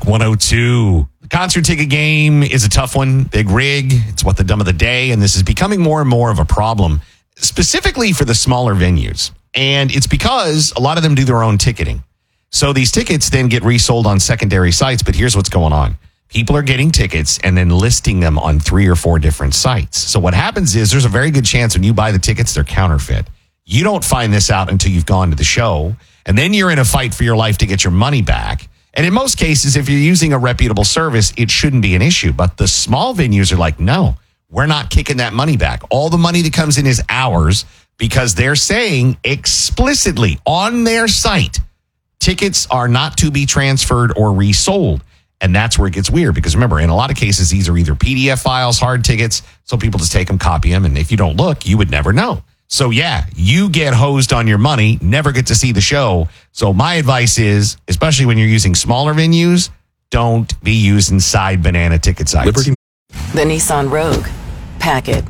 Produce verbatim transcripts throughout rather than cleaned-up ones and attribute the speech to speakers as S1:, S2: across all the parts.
S1: Rock one oh two. The concert ticket game is a tough one. Big rig. It's what the dumb of the day. And this is becoming more and more of a problem, specifically for the smaller venues. And it's because a lot of them do their own ticketing. So these tickets then get resold on secondary sites. But here's what's going on. People are getting tickets and then listing them on three or four different sites. So what happens is there's a very good chance when you buy the tickets, they're counterfeit. You don't find this out until you've gone to the show. And then you're in a fight for your life to get your money back. And in most cases, if you're using a reputable service, it shouldn't be an issue. But the small venues are like, no, we're not kicking that money back. All the money that comes in is ours because they're saying explicitly on their site, tickets are not to be transferred or resold. And that's where it gets weird because remember, in a lot of cases, these are either P D F files, hard tickets. So people just take them, copy them. And if you don't look, you would never know. So yeah, you get hosed on your money, never get to see the show. So my advice is, especially when you're using smaller venues, don't be using side banana ticket sites. Liberty.
S2: The Nissan Rogue. Pack it.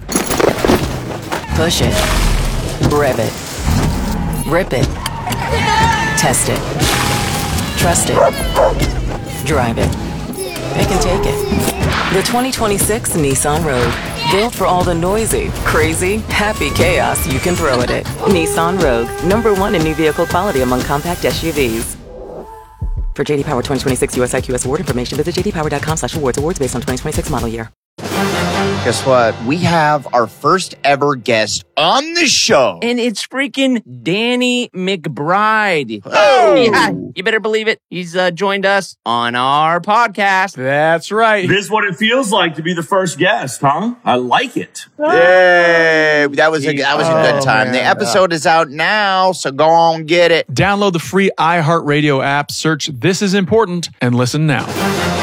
S2: Push it. Rev it. Rip it. Test it. Trust it. Drive it. Pick and take it. The twenty twenty-six Nissan Rogue. Built for all the noisy, crazy, happy chaos you can throw at it. Nissan Rogue. Number one in new vehicle quality among compact S U Vs. For J D Power twenty twenty-six U S I Q S award information, visit j d power dot com slash awards. Awards based on twenty twenty-six model year.
S3: Guess what? We have our first ever guest on the show.
S4: And it's freaking Danny McBride.
S3: Oh!
S4: Yeah, you better believe it. He's uh, joined us on our podcast.
S5: That's right.
S6: This is what it feels like to be the first guest, huh? I like it.
S3: Yay! That was a, that was a good time.
S5: Oh,
S3: the
S5: man.
S3: episode is out now, so go on, get it.
S5: Download the free iHeartRadio app, search This Is Important, and listen now.